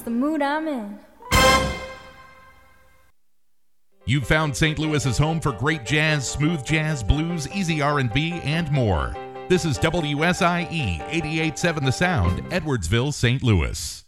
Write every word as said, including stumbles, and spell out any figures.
the mood I'm in. You've found Saint Louis's home for great jazz, smooth jazz, blues, easy R and B, and more. This is W S I E eighty-eight point seven The Sound, Edwardsville, Saint Louis.